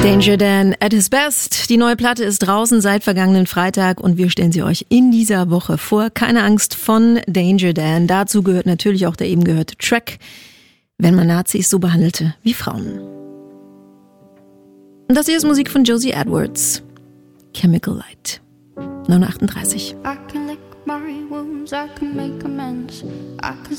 Danger Dan at his best. Die neue Platte ist draußen seit vergangenen Freitag und wir stellen sie euch in dieser Woche vor. Keine Angst von Danger Dan. Dazu gehört natürlich auch der eben gehörte Track, wenn man Nazis so behandelte wie Frauen. Und das hier ist Musik von Josie Edwards. Chemical Light. 9:38. I can lick my wounds, I can make amends, I can